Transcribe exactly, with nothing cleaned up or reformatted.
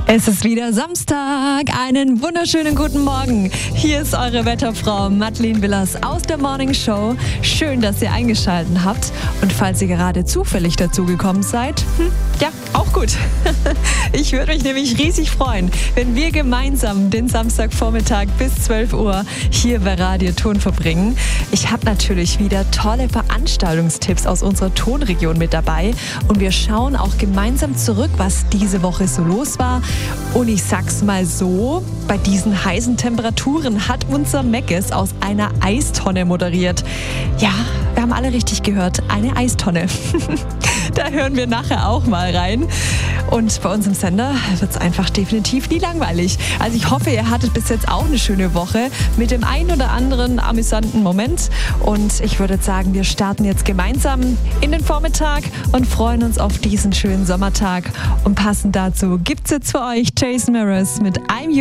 Es ist wieder Samstag. Einen wunderschönen guten Morgen. Hier ist eure Wetterfrau Madeleine Willers aus der Morning Show. Schön, dass ihr eingeschaltet habt. Und falls ihr gerade zufällig dazugekommen seid, hm, ja, auch gut. Ich würde mich nämlich riesig freuen, wenn wir gemeinsam den Samstagvormittag bis zwölf Uhr hier bei Radio Ton verbringen. Ich habe natürlich wieder tolle Veranstaltungstipps aus unserer Tonregion mit dabei. Und wir schauen auch gemeinsam zurück, was diese Woche so los war. Und ich sag's mal so, bei diesen heißen Temperaturen hat unser Meckes aus einer Eistonne moderiert. Ja, wir haben alle richtig gehört, eine Eistonne. Da hören wir nachher auch mal rein. Und bei uns im Sender wird's einfach definitiv nie langweilig. Also ich hoffe, ihr hattet bis jetzt auch eine schöne Woche mit dem einen oder anderen amüsanten Moment. Und ich würde sagen, wir starten jetzt gemeinsam in den Vormittag und freuen uns auf diesen schönen Sommertag. Und passend dazu gibt's jetzt für euch Jason Mraz mit I'm